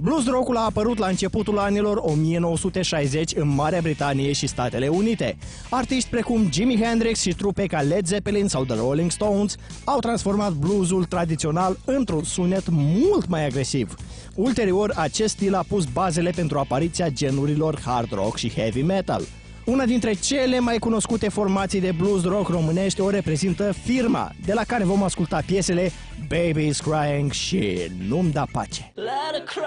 Blues rock-ul a apărut la începutul anilor 1960 în Marea Britanie și Statele Unite. Artiști precum Jimi Hendrix și trupe ca Led Zeppelin sau The Rolling Stones au transformat bluesul tradițional într-un sunet mult mai agresiv. Ulterior, acest stil a pus bazele pentru apariția genurilor hard rock și heavy metal. Una dintre cele mai cunoscute formații de blues rock românești o reprezintă Firma, de la care vom asculta piesele Baby's Crying și Nu-mi da pace.